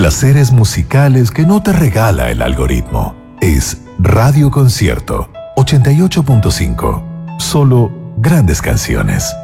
Placeres musicales que no te regala el algoritmo. Es Radio Concierto 88.5. Solo grandes canciones.